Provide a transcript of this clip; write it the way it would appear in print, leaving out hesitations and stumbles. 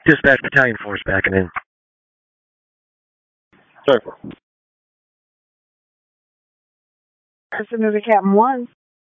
Dispatch Battalion Force backing in. Sorry. Person to the Captain 1.